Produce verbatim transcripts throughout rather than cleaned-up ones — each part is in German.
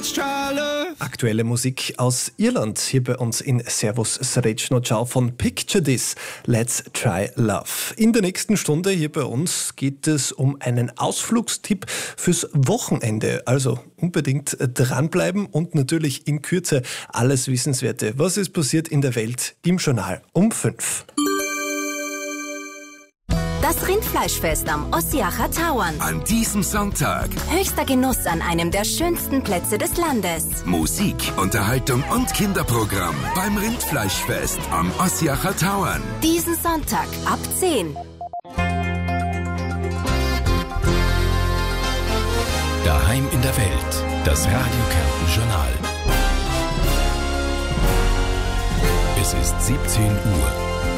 let's try love. Aktuelle Musik aus Irland, hier bei uns in Servus Srećno Ciao von Picture This, Let's Try Love. In der nächsten Stunde hier bei uns geht es um einen Ausflugstipp fürs Wochenende. Also unbedingt dranbleiben und natürlich in Kürze alles Wissenswerte. Was ist passiert in der Welt im Journal um fünf. Das Rindfleischfest am Ossiacher Tauern. An diesem Sonntag. Höchster Genuss an einem der schönsten Plätze des Landes. Musik, Unterhaltung und Kinderprogramm beim Rindfleischfest am Ossiacher Tauern. Diesen Sonntag ab zehn. Daheim in der Welt. Das Radio Kärnten Journal. Es ist siebzehn Uhr.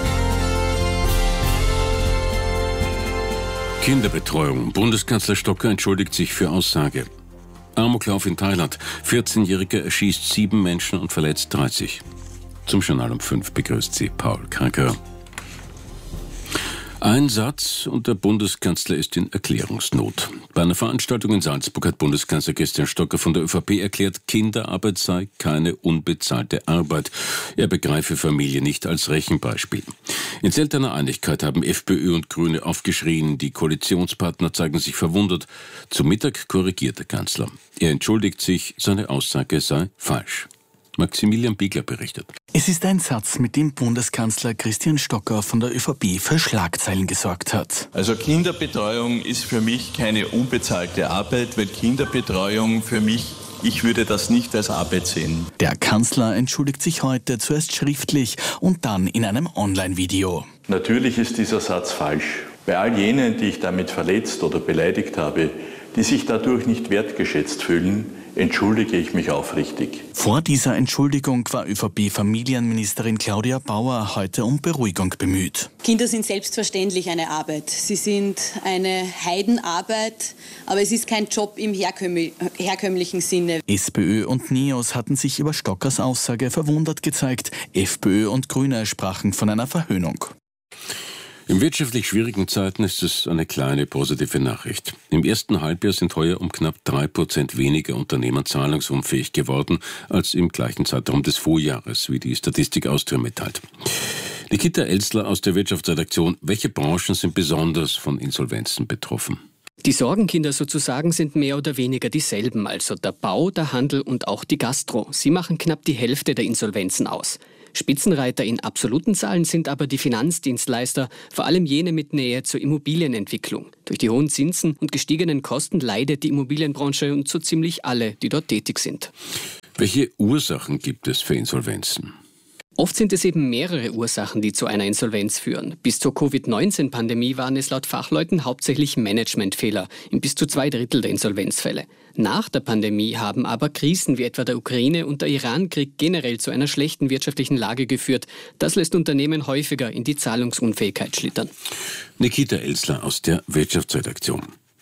Kinderbetreuung. Bundeskanzler Stocker entschuldigt sich für Aussage. Amoklauf in Thailand. vierzehnjähriger erschießt sieben Menschen und verletzt dreißig. Zum Journal um fünf begrüßt Sie Paul Kranker. Ein Satz und der Bundeskanzler ist in Erklärungsnot. Bei einer Veranstaltung in Salzburg hat Bundeskanzler Christian Stocker von der ÖVP erklärt, Kinderarbeit sei keine unbezahlte Arbeit. Er begreife Familie nicht als Rechenbeispiel. In seltener Einigkeit haben FPÖ und Grüne aufgeschrien, die Koalitionspartner zeigen sich verwundert. Zum Mittag korrigiert der Kanzler. Er entschuldigt sich, seine Aussage sei falsch. Maximilian Biegler berichtet. Es ist ein Satz, mit dem Bundeskanzler Christian Stocker von der ÖVP für Schlagzeilen gesorgt hat. Also Kinderbetreuung ist für mich keine unbezahlte Arbeit, weil Kinderbetreuung für mich, ich würde das nicht als Arbeit sehen. Der Kanzler entschuldigt sich heute zuerst schriftlich und dann in einem Online-Video. Natürlich ist dieser Satz falsch. Bei all jenen, die ich damit verletzt oder beleidigt habe, die sich dadurch nicht wertgeschätzt fühlen, entschuldige ich mich aufrichtig. Vor dieser Entschuldigung war ÖVP-Familienministerin Claudia Bauer heute um Beruhigung bemüht. Kinder sind selbstverständlich eine Arbeit. Sie sind eine Heidenarbeit, aber es ist kein Job im herkömm- herkömmlichen Sinne. SPÖ und NEOS hatten sich über Stockers Aussage verwundert gezeigt. FPÖ und Grüne sprachen von einer Verhöhnung. In wirtschaftlich schwierigen Zeiten ist es eine kleine positive Nachricht. Im ersten Halbjahr sind heuer um knapp drei Prozent weniger Unternehmen zahlungsunfähig geworden als im gleichen Zeitraum des Vorjahres, wie die Statistik Austria mitteilt. Nikita Elstler aus der Wirtschaftsredaktion. Welche Branchen sind besonders von Insolvenzen betroffen? Die Sorgenkinder sozusagen sind mehr oder weniger dieselben, also der Bau, der Handel und auch die Gastro. Sie machen knapp die Hälfte der Insolvenzen aus. Spitzenreiter in absoluten Zahlen sind aber die Finanzdienstleister, vor allem jene mit Nähe zur Immobilienentwicklung. Durch die hohen Zinsen und gestiegenen Kosten leidet die Immobilienbranche und so ziemlich alle, die dort tätig sind. Welche Ursachen gibt es für Insolvenzen? Oft sind es eben mehrere Ursachen, die zu einer Insolvenz führen. Bis zur Covid neunzehn Pandemie waren es laut Fachleuten hauptsächlich Managementfehler in bis zu zwei Drittel der Insolvenzfälle. Nach der Pandemie haben aber Krisen wie etwa der Ukraine- und der Iran-Krieg generell zu einer schlechten wirtschaftlichen Lage geführt. Das lässt Unternehmen häufiger in die Zahlungsunfähigkeit schlittern. Nikita Elstler aus der Wirtschaftsredaktion.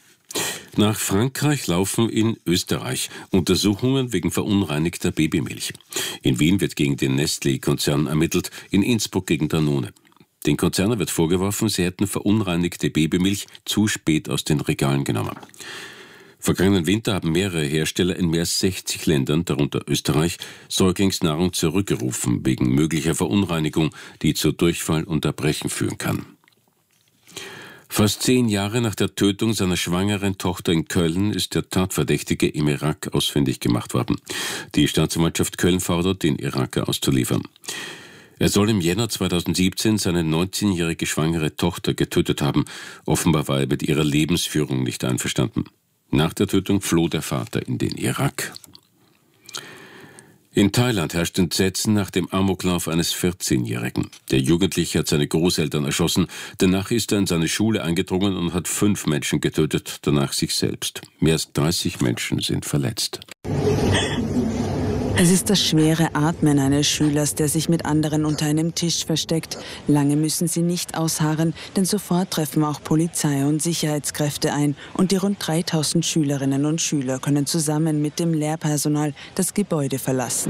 Nach Frankreich laufen in Österreich Untersuchungen wegen verunreinigter Babymilch. In Wien wird gegen den Nestlé-Konzern ermittelt, in Innsbruck gegen Danone. Den Konzernen wird vorgeworfen, sie hätten verunreinigte Babymilch zu spät aus den Regalen genommen. Vergangenen Winter haben mehrere Hersteller in mehr als sechzig Ländern, darunter Österreich, Säuglingsnahrung zurückgerufen wegen möglicher Verunreinigung, die zu Durchfall und Erbrechen führen kann. Fast zehn Jahre nach der Tötung seiner schwangeren Tochter in Köln ist der Tatverdächtige im Irak ausfindig gemacht worden. Die Staatsanwaltschaft Köln fordert, den Iraker auszuliefern. Er soll im Jänner zweitausendsiebzehn seine neunzehnjährige schwangere Tochter getötet haben. Offenbar war er mit ihrer Lebensführung nicht einverstanden. Nach der Tötung floh der Vater in den Irak. In Thailand herrscht Entsetzen nach dem Amoklauf eines vierzehnjährigen. Der Jugendliche hat seine Großeltern erschossen. Danach ist er in seine Schule eingedrungen und hat fünf Menschen getötet, danach sich selbst. Mehr als dreißig Menschen sind verletzt. Es ist das schwere Atmen eines Schülers, der sich mit anderen unter einem Tisch versteckt. Lange müssen sie nicht ausharren, denn sofort treffen auch Polizei und Sicherheitskräfte ein. Und die rund dreitausend Schülerinnen und Schüler können zusammen mit dem Lehrpersonal das Gebäude verlassen.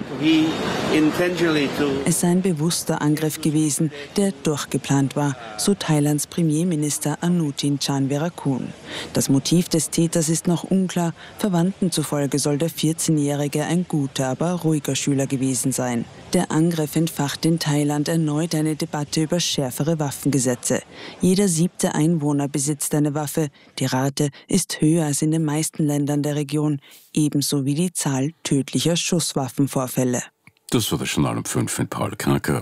Es sei ein bewusster Angriff gewesen, der durchgeplant war, so Thailands Premierminister Anutin Chanvirakul. Das Motiv des Täters ist noch unklar. Verwandten zufolge soll der vierzehnjährige ein guter, aber ruhiger Schüler gewesen sein. Der Angriff entfacht in Thailand erneut eine Debatte über schärfere Waffengesetze. Jeder siebte Einwohner besitzt eine Waffe. Die Rate ist höher als in den meisten Ländern der Region, ebenso wie die Zahl tödlicher Schusswaffenvorfälle. Das war das Journal um fünf mit Paul Kranker.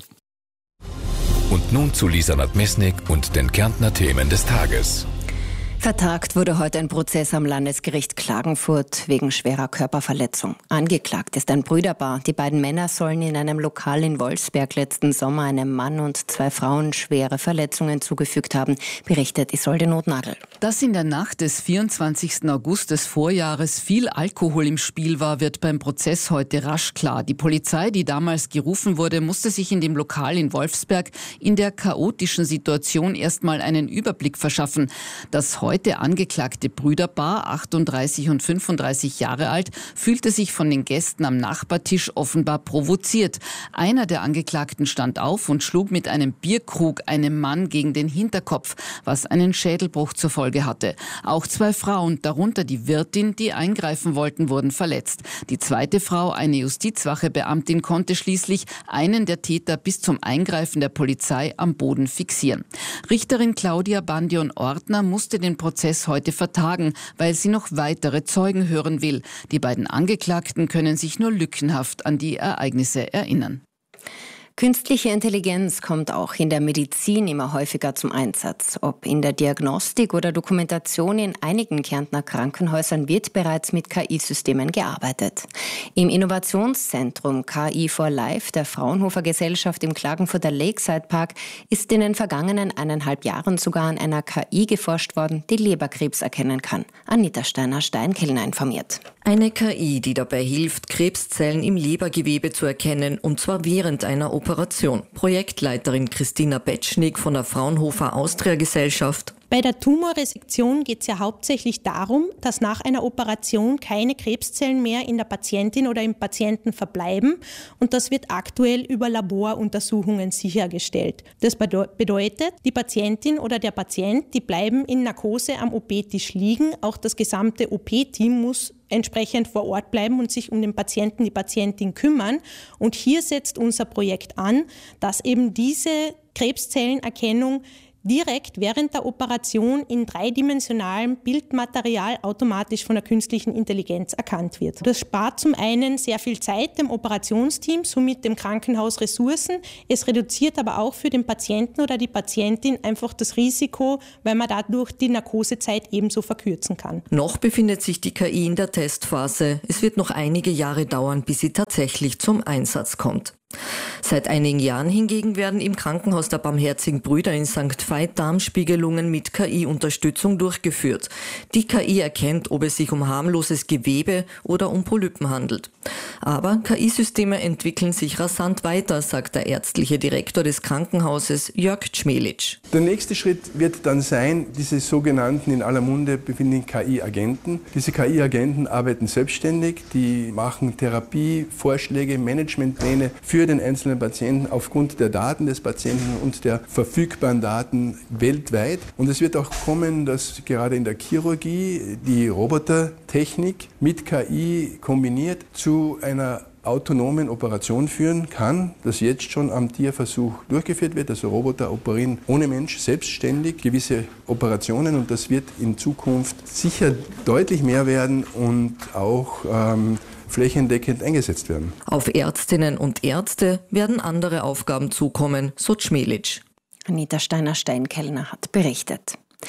Und nun zu Lisa Nadmesnik und den Kärntner Themen des Tages. Vertagt wurde heute ein Prozess am Landesgericht Klagenfurt wegen schwerer Körperverletzung. Angeklagt ist ein Brüderpaar. Die beiden Männer sollen in einem Lokal in Wolfsberg letzten Sommer einem Mann und zwei Frauen schwere Verletzungen zugefügt haben, berichtet Isolde Notnagel. Dass in der Nacht des vierundzwanzigsten August des Vorjahres viel Alkohol im Spiel war, wird beim Prozess heute rasch klar. Die Polizei, die damals gerufen wurde, musste sich in dem Lokal in Wolfsberg in der chaotischen Situation erstmal einen Überblick verschaffen. Das heute Heute angeklagte Brüderpaar, achtunddreißig und fünfunddreißig Jahre alt, fühlte sich von den Gästen am Nachbartisch offenbar provoziert. Einer der Angeklagten stand auf und schlug mit einem Bierkrug einem Mann gegen den Hinterkopf, was einen Schädelbruch zur Folge hatte. Auch zwei Frauen, darunter die Wirtin, die eingreifen wollten, wurden verletzt. Die zweite Frau, eine Justizwachebeamtin, konnte schließlich einen der Täter bis zum Eingreifen der Polizei am Boden fixieren. Richterin Claudia Bandion-Ortner musste den Prozess heute vertagen, weil sie noch weitere Zeugen hören will. Die beiden Angeklagten können sich nur lückenhaft an die Ereignisse erinnern. Künstliche Intelligenz kommt auch in der Medizin immer häufiger zum Einsatz. Ob in der Diagnostik oder Dokumentation, in einigen Kärntner Krankenhäusern wird bereits mit K I-Systemen gearbeitet. Im Innovationszentrum K I for Life der Fraunhofer Gesellschaft im Klagenfurter Lakeside Park ist in den vergangenen eineinhalb Jahren sogar an einer K I geforscht worden, die Leberkrebs erkennen kann. Anita Steiner-Steinkellner informiert. Eine K I, die dabei hilft, Krebszellen im Lebergewebe zu erkennen, und zwar während einer Operation. Projektleiterin Christina Betschnig von der Fraunhofer Austria Gesellschaft. Bei der Tumorresektion geht es ja hauptsächlich darum, dass nach einer Operation keine Krebszellen mehr in der Patientin oder im Patienten verbleiben, und das wird aktuell über Laboruntersuchungen sichergestellt. Das bedeutet, die Patientin oder der Patient, die bleiben in Narkose am O P-Tisch liegen. Auch das gesamte O P-Team muss entsprechend vor Ort bleiben und sich um den Patienten, die Patientin kümmern. Und hier setzt unser Projekt an, dass eben diese Krebszellenerkennung direkt während der Operation in dreidimensionalem Bildmaterial automatisch von der künstlichen Intelligenz erkannt wird. Das spart zum einen sehr viel Zeit dem Operationsteam, somit dem Krankenhaus Ressourcen. Es reduziert aber auch für den Patienten oder die Patientin einfach das Risiko, weil man dadurch die Narkosezeit ebenso verkürzen kann. Noch befindet sich die K I in der Testphase. Es wird noch einige Jahre dauern, bis sie tatsächlich zum Einsatz kommt. Seit einigen Jahren hingegen werden im Krankenhaus der Barmherzigen Brüder in Sankt Veit Darmspiegelungen mit K I-Unterstützung durchgeführt. Die K I erkennt, ob es sich um harmloses Gewebe oder um Polypen handelt. Aber K I-Systeme entwickeln sich rasant weiter, sagt der ärztliche Direktor des Krankenhauses Jörg Czmelitsch. Der nächste Schritt wird dann sein, diese sogenannten in aller Munde befindlichen K I-Agenten. Diese K I-Agenten arbeiten selbstständig, die machen Therapievorschläge, Managementpläne für den einzelnen Patienten aufgrund der Daten des Patienten und der verfügbaren Daten weltweit. Und es wird auch kommen, dass gerade in der Chirurgie die Robotertechnik mit K I kombiniert zu einer autonomen Operation führen kann, das jetzt schon am Tierversuch durchgeführt wird. Also Roboter operieren ohne Mensch selbstständig gewisse Operationen, und das wird in Zukunft sicher deutlich mehr werden und auch ähm, flächendeckend eingesetzt werden. Auf Ärztinnen und Ärzte werden andere Aufgaben zukommen, so Czmelitsch. Anita Steiner-Steinkellner hat berichtet.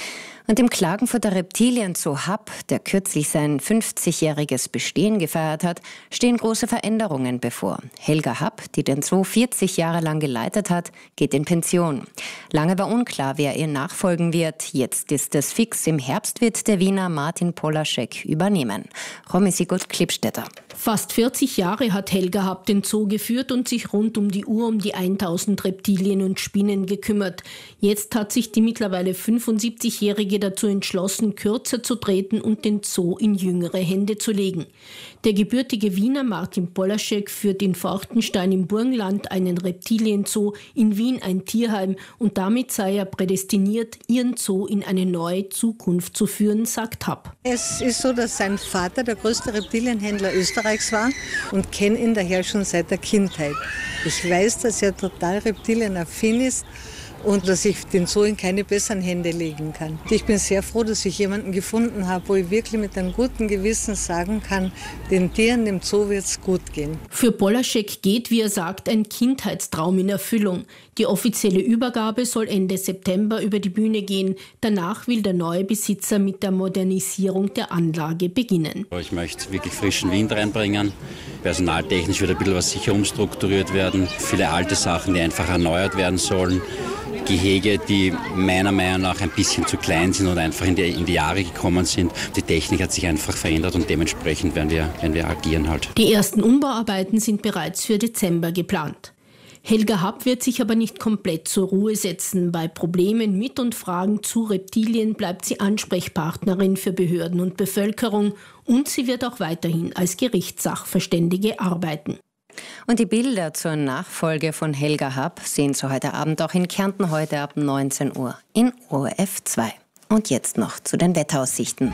Und im Klagenfurter Reptilienzoo Happ, der kürzlich sein fünfzigjähriges Bestehen gefeiert hat, stehen große Veränderungen bevor. Helga Happ, die den Zoo vierzig Jahre lang geleitet hat, geht in Pension. Lange war unklar, wer ihr nachfolgen wird. Jetzt ist es fix. Im Herbst wird der Wiener Martin Polaschek übernehmen. Romy Sigurd-Klippstädter. Fast vierzig Jahre hat Helga Happ den Zoo geführt und sich rund um die Uhr um die tausend Reptilien und Spinnen gekümmert. Jetzt hat sich die mittlerweile fünfundsiebzigjährige dazu entschlossen, kürzer zu treten und den Zoo in jüngere Hände zu legen. Der gebürtige Wiener Martin Polaschek führt in Forchtenstein im Burgenland einen Reptilienzoo, in Wien ein Tierheim und damit sei er prädestiniert, ihren Zoo in eine neue Zukunft zu führen, sagt Happ. Es ist so, dass sein Vater der größte Reptilienhändler Österreichs war und kenne ihn daher schon seit der Kindheit. Ich weiß, dass er total reptilienaffin ist und dass ich den Zoo in keine besseren Hände legen kann. Ich bin sehr froh, dass ich jemanden gefunden habe, wo ich wirklich mit einem guten Gewissen sagen kann, den Tieren, dem Zoo wird es gut gehen. Für Polaschek geht, wie er sagt, ein Kindheitstraum in Erfüllung. Die offizielle Übergabe soll Ende September über die Bühne gehen. Danach will der neue Besitzer mit der Modernisierung der Anlage beginnen. Ich möchte wirklich frischen Wind reinbringen. Personaltechnisch wird ein bisschen was sicher umstrukturiert werden. Viele alte Sachen, die einfach erneuert werden sollen. Gehege, die meiner Meinung nach ein bisschen zu klein sind und einfach in die, in die Jahre gekommen sind. Die Technik hat sich einfach verändert und dementsprechend werden wir, werden wir agieren halt. Die ersten Umbauarbeiten sind bereits für Dezember geplant. Helga Happ wird sich aber nicht komplett zur Ruhe setzen. Bei Problemen mit und Fragen zu Reptilien bleibt sie Ansprechpartnerin für Behörden und Bevölkerung und sie wird auch weiterhin als Gerichtssachverständige arbeiten. Und die Bilder zur Nachfolge von Helga Happ sehen Sie heute Abend auch in Kärnten, heute ab neunzehn Uhr in O R F zwei. Und jetzt noch zu den Wetteraussichten.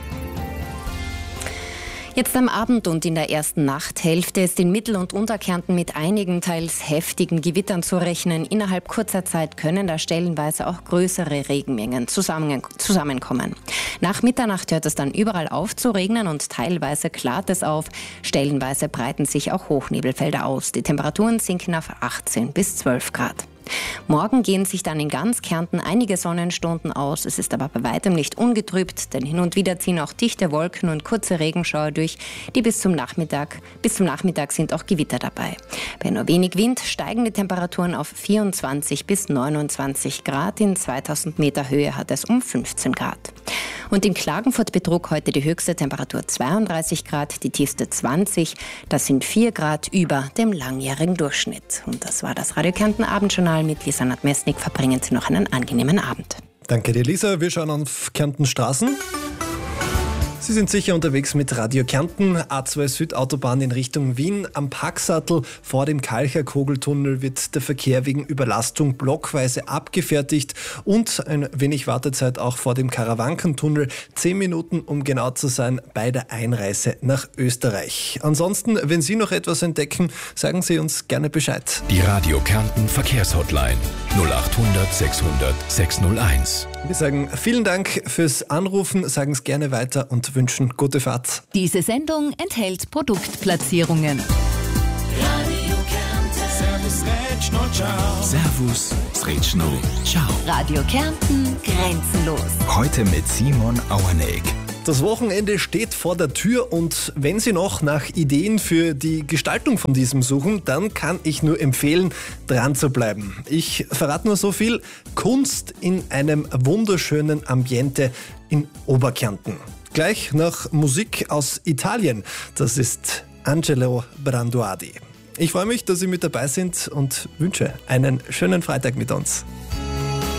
Jetzt am Abend und in der ersten Nachthälfte ist in Mittel- und Unterkärnten mit einigen teils heftigen Gewittern zu rechnen. Innerhalb kurzer Zeit können da stellenweise auch größere Regenmengen zusammen, zusammenkommen. Nach Mitternacht hört es dann überall auf zu regnen und teilweise klart es auf. Stellenweise breiten sich auch Hochnebelfelder aus. Die Temperaturen sinken auf achtzehn bis zwölf Grad. Morgen gehen sich dann in ganz Kärnten einige Sonnenstunden aus. Es ist aber bei weitem nicht ungetrübt, denn hin und wieder ziehen auch dichte Wolken und kurze Regenschauer durch, die bis zum Nachmittag, bis zum Nachmittag sind auch Gewitter dabei. Bei nur wenig Wind steigen die Temperaturen auf vierundzwanzig bis neunundzwanzig Grad. In zweitausend Meter Höhe hat es um fünfzehn Grad. Und in Klagenfurt betrug heute die höchste Temperatur zweiunddreißig Grad, die tiefste zwanzig. Das sind vier Grad über dem langjährigen Durchschnitt. Und das war das Radio Kärnten Abendjournal mit Lisa Nadmesnik. Verbringen Sie noch einen angenehmen Abend. Danke dir, Lisa. Wir schauen auf Kärnten Straßen. Sie sind sicher unterwegs mit Radio Kärnten, A zwei Südautobahn in Richtung Wien. Am Packsattel vor dem Kalcher-Kogeltunnel wird der Verkehr wegen Überlastung blockweise abgefertigt und ein wenig Wartezeit auch vor dem Karawankentunnel. Zehn Minuten, um genau zu sein, bei der Einreise nach Österreich. Ansonsten, wenn Sie noch etwas entdecken, sagen Sie uns gerne Bescheid. Die Radio Kärnten Verkehrshotline null acht hundert sechshundert sechshunderteins. Wir sagen vielen Dank fürs Anrufen, sagen es gerne weiter und wünschen gute Fahrt. Diese Sendung enthält Produktplatzierungen. Radio Kärnten. Servus, Retschno, ciao. Servus, Retschno, ciao. Radio Kärnten, grenzenlos. Heute mit Simon Auerneck. Das Wochenende steht vor der Tür und wenn Sie noch nach Ideen für die Gestaltung von diesem suchen, dann kann ich nur empfehlen, dran zu bleiben. Ich verrate nur so viel: Kunst in einem wunderschönen Ambiente in Oberkärnten. Gleich nach Musik aus Italien. Das ist Angelo Branduardi. Ich freue mich, dass Sie mit dabei sind und wünsche einen schönen Freitag mit uns.